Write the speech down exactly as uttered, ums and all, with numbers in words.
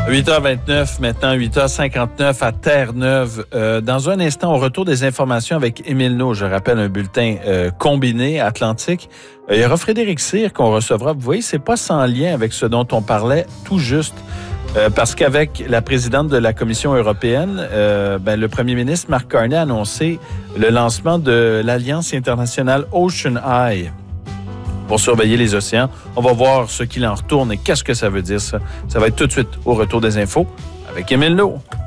huit heures vingt-neuf, maintenant huit heures cinquante-neuf à Terre-Neuve. Euh, dans un instant, au retour des informations avec Émile Naud, je rappelle un bulletin euh, combiné Atlantique. Euh, il y aura Frédéric Cyr qu'on recevra. Vous voyez, c'est pas sans lien avec ce dont on parlait tout juste. Euh, parce qu'avec la présidente de la Commission européenne, euh, ben, le premier ministre Mark Carney a annoncé le lancement de l'Alliance internationale Ocean Eye pour surveiller les océans. On va voir ce qu'il en retourne et qu'est-ce que ça veut dire, ça. Ça va être tout de suite au retour des infos avec Émile Naud.